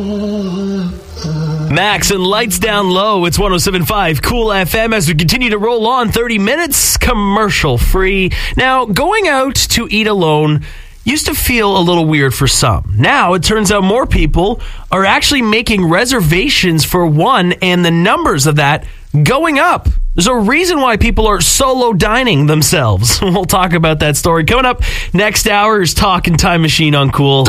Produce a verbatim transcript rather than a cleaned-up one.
Max and Lights Down Low. It's one oh seven point five Cool F M as we continue to roll on. thirty minutes commercial free. Now, going out to eat alone used to feel a little weird for some. Now, it turns out more people are actually making reservations for one, and the numbers of that going up. There's a reason why people are solo dining themselves. We'll talk about that story. Coming up next hour is Talking Time Machine on Cool.